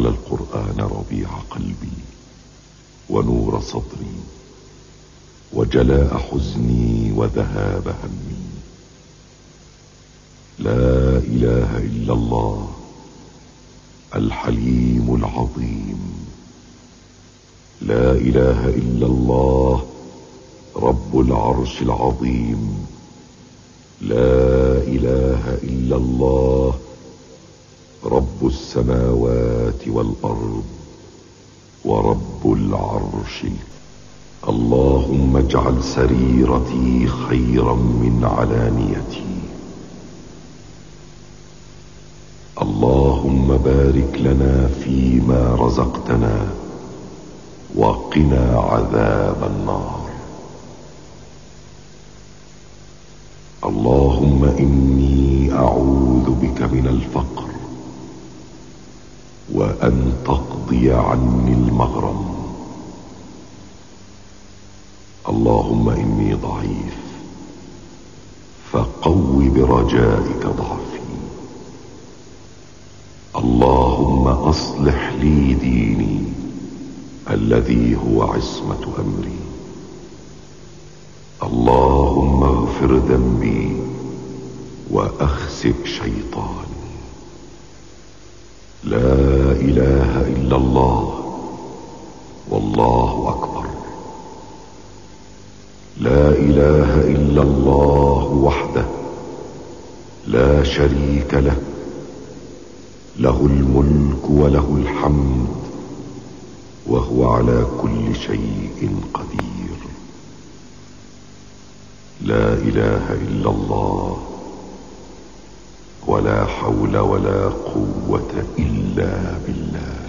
وجعل القرآن ربيع قلبي ونور صدري وجلاء حزني وذهاب همي. لا إله إلا الله الحليم العظيم. لا إله إلا الله رب العرش العظيم. لا إله إلا الله رب السماوات والأرض ورب العرش. اللهم اجعل سريرتي خيرا من علانيتي. اللهم بارك لنا فيما رزقتنا وقنا عذاب النار. اللهم إني أعوذ بك من الفقر وأن تقضي عني المغرم. اللهم إني ضعيف فقو برجائك ضعفي. اللهم أصلح لي ديني الذي هو عصمة أمري. اللهم اغفر ذنبي وأخسف شيطاني. لا إله إلا الله والله أكبر. لا إله إلا الله وحده لا شريك له، له الملك وله الحمد وهو على كل شيء قدير. لا إله إلا الله ولا حول ولا قوة إلا بالله.